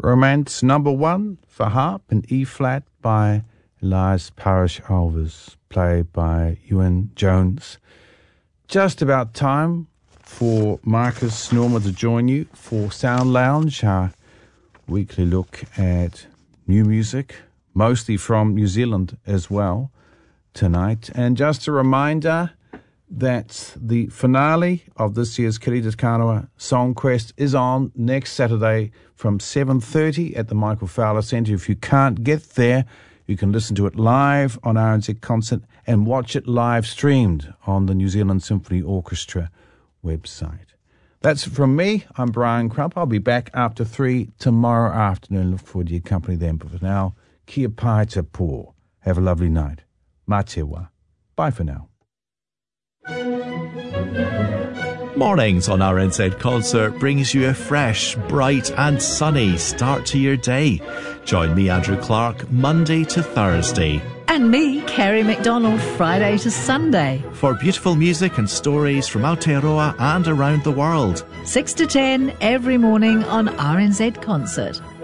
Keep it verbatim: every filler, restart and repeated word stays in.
Romance number one for harp in E-flat by Elias Parish Alves, played by Ewan Jones. Just about time for Marcus Norma to join you for Sound Lounge, our weekly look at new music, mostly from New Zealand as well, tonight. And just a reminder that the finale of this year's Kirita Kanoa Song Quest is on next Saturday from seven thirty at the Michael Fowler Centre. If you can't get there, you can listen to it live on R N Z Concert and watch it live streamed on the New Zealand Symphony Orchestra website. That's it from me. I'm Brian Crump. I'll be back after three tomorrow afternoon. Look forward to your company then. But for now, kia pai te pō. Have a lovely night. Mā te wā. Bye for now. Mornings on R N Z Concert brings you a fresh, bright and sunny start to your day. Join me, Andrew Clark, Monday to Thursday. And me, Kerry McDonald, Friday to Sunday. For beautiful music and stories from Aotearoa and around the world. six to ten every morning on R N Z Concert.